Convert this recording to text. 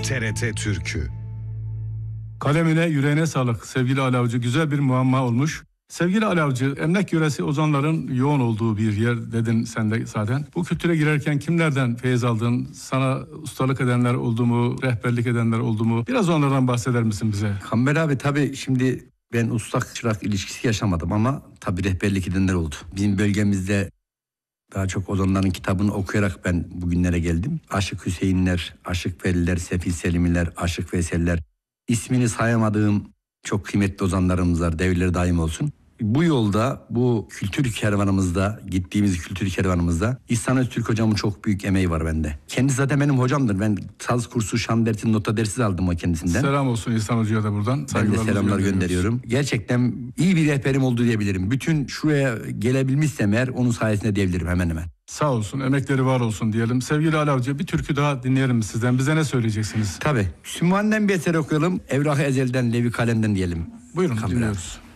TRT Türkü. Kalemine, yüreğine sağlık sevgili Ali Avcı. Güzel bir muamma olmuş. Sevgili Ali Avcı, emlak yöresi ozanların yoğun olduğu bir yer dedin sen de zaten. Bu kültüre girerken kimlerden feyiz aldın? Sana ustalık edenler oldu mu? Rehberlik edenler oldu mu? Biraz onlardan bahseder misin bize? Kamber abi, tabii şimdi ben ustak çırak ilişkisi yaşamadım ama tabii rehberlik edenler oldu. Bizim bölgemizde daha çok ozanların kitabını okuyarak ben bugünlere geldim. Aşık Hüseyinler, Aşık Veliler, Sefil Selimiler, Aşık Veysel'ler. İsmini sayamadığım çok kıymetli ozanlarımız var. Devirleri daim olsun. Bu yolda, bu kültür kervanımızda, gittiğimiz kültür kervanımızda İhsan Öztürk hocamın çok büyük emeği var bende. Kendisi zaten benim hocamdır. Ben saz kursu, şan dersi, nota dersi aldım o kendisinden. Selam olsun İhsan Hoca'ya da buradan. Ben de selamlar gönderiyorum. Gerçekten iyi bir rehberim oldu diyebilirim. Bütün şuraya gelebilmişsem eğer onun sayesinde diyebilirim hemen hemen. Sağ olsun, emekleri var olsun diyelim. Sevgili Ali Avcı, bir türkü daha dinleyelim sizden. Bize ne söyleyeceksiniz? Tabii. Sümmani'den bir eser okuyalım. Evrak-ı Ezel'den, Levi Kalem'den diyelim. Buyurun, Kamber dinliyoruz.